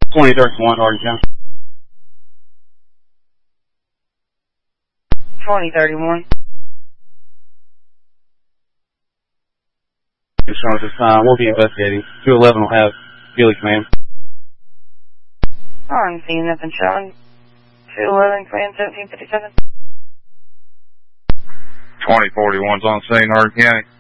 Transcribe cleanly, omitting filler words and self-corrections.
2031, Hardin County. 2031. Insurance this time. We'll be investigating. 211 will have Felix, ma'am. I'm seeing nothing showing. 211, command 1757. 2041's on scene, Hardin County.